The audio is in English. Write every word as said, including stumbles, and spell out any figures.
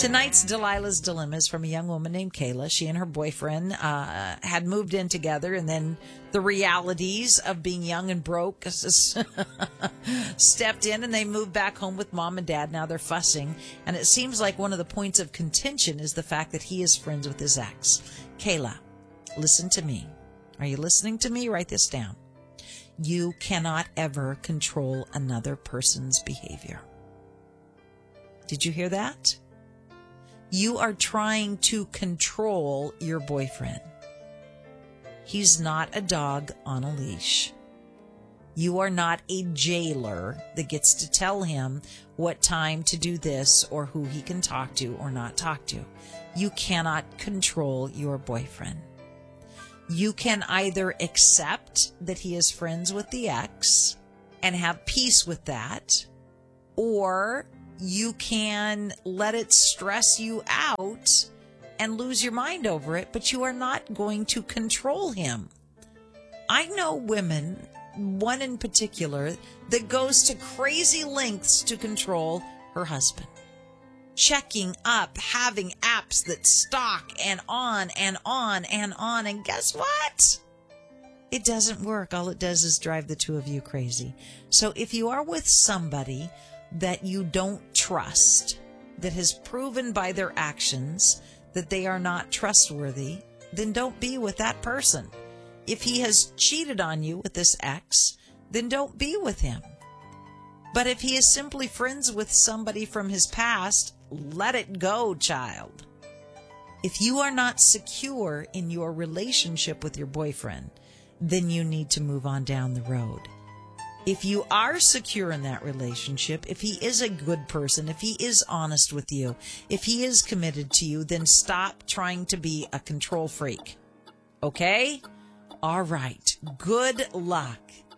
Tonight's Delilah's Dilemma is from a young woman named Kayla. She and her boyfriend uh, had moved in together, and then the realities of being young and broke stepped in, and they moved back home with mom and dad. Now they're fussing, and it seems like one of the points of contention is the fact that he is friends with his ex. Kayla, listen to me. Are you listening to me? Write this down. You cannot ever control another person's behavior. Did you hear that? You are trying to control your boyfriend. He's not a dog on a leash. You are not a jailer that gets to tell him what time to do this or who he can talk to or not talk to. You cannot control your boyfriend. You can either accept that he is friends with the ex and have peace with that, or you can let it stress you out and lose your mind over it, but you are not going to control him. I know women, one in particular, that goes to crazy lengths to control her husband. Checking up, having apps that stalk and on and on and on. And guess what? It doesn't work. All it does is drive the two of you crazy. So if you are with somebody that you don't trust, that has proven by their actions that they are not trustworthy, then don't be with that person. If he has cheated on you with this ex, then don't be with him. But if he is simply friends with somebody from his past, let it go, child. If you are not secure in your relationship with your boyfriend, then you need to move on down the road. If you are secure in that relationship, if he is a good person, if he is honest with you, if he is committed to you, then stop trying to be a control freak. Okay? All right. Good luck.